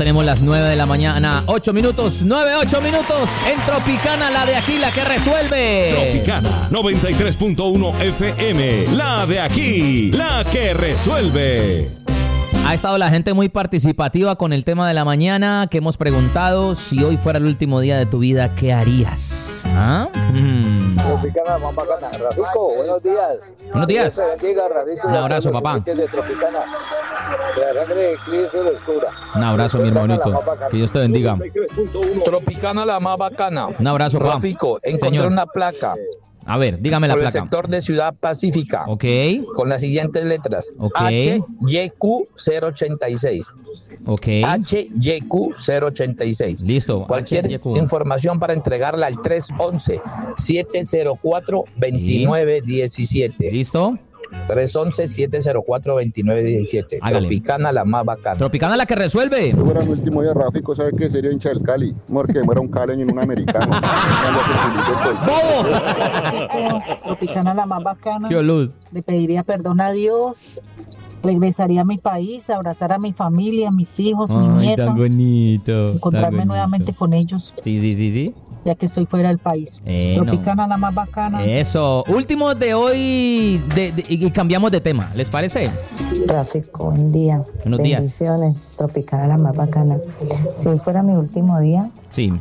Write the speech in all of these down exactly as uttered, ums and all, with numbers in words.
tenemos las nueve de la mañana, ocho minutos, nueve, ocho minutos en Tropicana, la de aquí, la que resuelve. Tropicana noventa y tres punto uno F M, la de aquí, la que resuelve. Ha estado la gente muy participativa con el tema de la mañana, que hemos preguntado: si hoy fuera el último día de tu vida, ¿qué harías? ¿Ah? Mm. Tropicana, más bacana. Rafico, buenos días. Buenos días. Dios te bendiga, Rafico. Un abrazo, papá. De Tropicana. Que la sangre de Cristo lo descubra. Un abrazo, mi hermanito. Que Dios te bendiga. Tropicana, la más bacana. Un abrazo, papá. Rafico, encontré Señor. una placa A ver, dígame la por el placa. sector de Ciudad Pacífica. Ok, Con las siguientes letras. Ok. H Y Q cero ochenta y seis. ok. H Y Q cero ochenta y seis. Listo. Cualquier H Y Q. información para entregarla al tres once, siete cero cuatro, veintinueve diecisiete. ¿Listo? tres once, siete cero cuatro, veintinueve diecisiete. Hágale. Tropicana, la más bacana. Tropicana, la que resuelve. Si fuera mi último día, Rafico, ¿sabe qué? Sería hincha del Cali. Porque muera un caleño y un americano. ¡Bobo! Tropicana, la más bacana. ¡Qué luz! Le pediría perdón a Dios, regresaría a mi país, abrazar a mi familia, a mis hijos, mi Ay, nieta, tan bonito. encontrarme tan bonito. nuevamente con ellos, Sí, sí, sí, sí. ya que estoy fuera del país. Eh, Tropicana, la más bacana. Eso. Último de hoy de- de- y cambiamos de tema. ¿Les parece? Tráfico, buen día. Buenos días. Bendiciones. Tropicana, la más bacana. Si hoy fuera mi último día, Sí.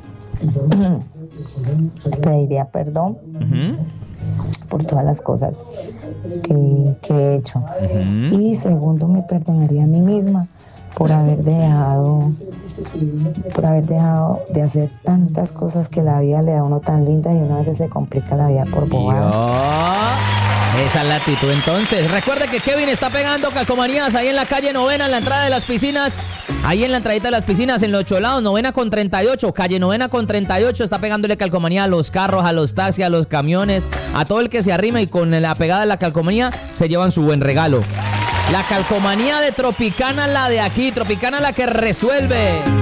le pediría perdón Ujú. por todas las cosas que, que he hecho. Ujú. Y segundo, me perdonaría a mí misma por haber dejado, por haber dejado de hacer tantas cosas que la vida le da a uno tan linda y una vez se complica la vida por bobadas. Yo. Esa es la actitud. Entonces, recuerde que Kevin está pegando calcomanías ahí en la calle Novena, en la entrada de las piscinas. Ahí en la entradita de las piscinas, en Los Cholados, Novena con treinta y ocho. Calle Novena con treinta y ocho. Está pegándole calcomanía a los carros, a los taxis, a los camiones, a todo el que se arrima, y con la pegada de la calcomanía se llevan su buen regalo. La calcomanía de Tropicana, la de aquí. Tropicana, la que resuelve.